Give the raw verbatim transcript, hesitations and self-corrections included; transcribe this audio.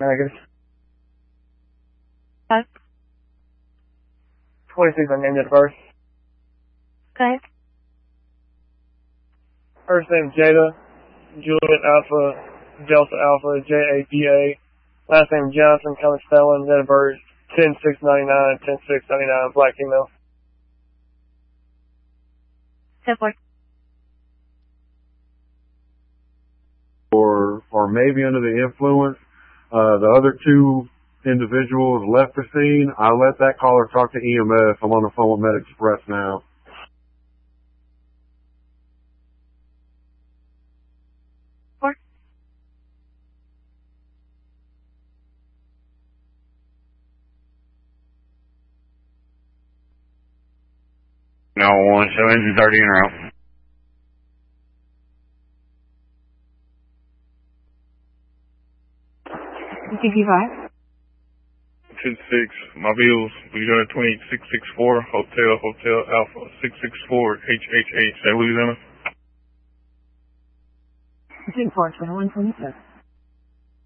Negative. Okay. twenty-six, I named it first. Okay. First name Jada, Juliet Alpha, Delta Alpha, J A D A. Last name Johnson, kind of spelling, date of birth, ten six ninety-nine, ten six ninety-nine, black female. ten four. Or, or maybe under the influence. Uh, the other two individuals left the scene. I'll let that caller talk to E M S. I'm on the phone with Med Express now. Four. No one, so engine's already en route. G P five. ten six, my bills, Louisiana twenty-six sixty-four, Hotel, Hotel Alpha, six six four, H H H, Louisiana. ten four, twenty-one twenty-seven.